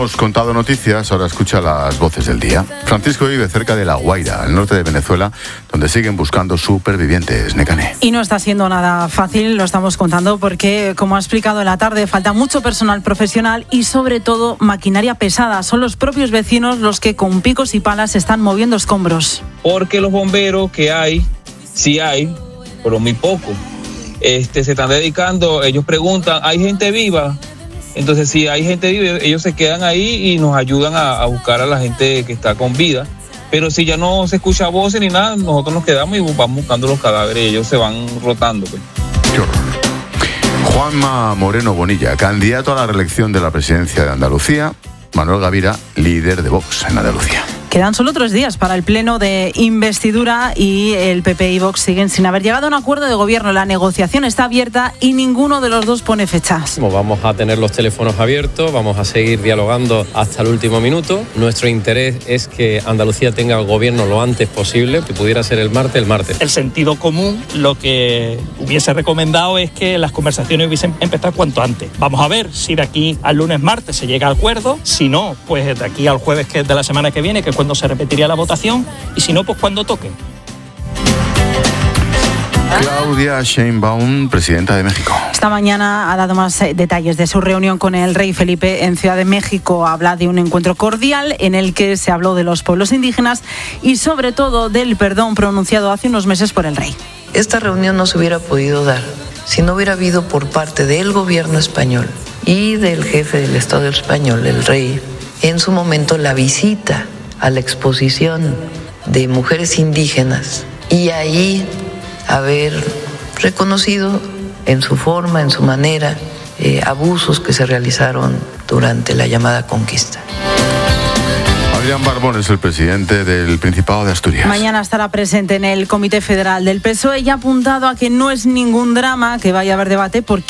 hemos contado noticias, ahora escucha las voces del día. Francisco vive cerca de La Guaira, al norte de Venezuela, donde siguen buscando supervivientes. Nekane. Y no está siendo nada fácil, lo estamos contando, porque, como ha explicado en la tarde, falta mucho personal profesional y, sobre todo, maquinaria pesada. Son los propios vecinos los que con picos y palas están moviendo escombros. Porque los bomberos que hay, sí hay, pero muy poco. Se están dedicando, ellos preguntan, ¿hay gente viva? Entonces, si hay gente viva, ellos se quedan ahí y nos ayudan a buscar a la gente que está con vida. Pero si ya no se escucha voces ni nada, nosotros nos quedamos y vamos buscando los cadáveres y ellos se van rotando. Pues. Qué horror. Juanma Moreno Bonilla, candidato a la reelección de la presidencia de Andalucía. Manuel Gavira, líder de Vox en Andalucía. Quedan solo 3 días para el pleno de investidura y el PP y Vox siguen sin haber llegado a un acuerdo de gobierno. La negociación está abierta y ninguno de los dos pone fechas. Vamos a tener los teléfonos abiertos, vamos a seguir dialogando hasta el último minuto. Nuestro interés es que Andalucía tenga el gobierno lo antes posible, que pudiera ser el martes. El sentido común lo que hubiese recomendado es que las conversaciones hubiesen empezado cuanto antes. Vamos a ver si de aquí al lunes, martes se llega a acuerdo. Si no, pues de aquí al jueves que es de la semana que viene, que es cuando se repetiría la votación, y si no, pues cuando toque. Claudia Sheinbaum, presidenta de México. Esta mañana ha dado más detalles de su reunión con el rey Felipe en Ciudad de México. Habla de un encuentro cordial en el que se habló de los pueblos indígenas y, sobre todo, del perdón pronunciado hace unos meses por el rey. Esta reunión no se hubiera podido dar si no hubiera habido por parte del gobierno español y del jefe del Estado español, el rey, en su momento la visita a la exposición de mujeres indígenas y ahí haber reconocido en su forma, en su manera, abusos que se realizaron durante la llamada conquista. Adrián Barbón es el presidente del Principado de Asturias. Mañana estará presente en el Comité Federal del PSOE y ha apuntado a que no es ningún drama que vaya a haber debate porque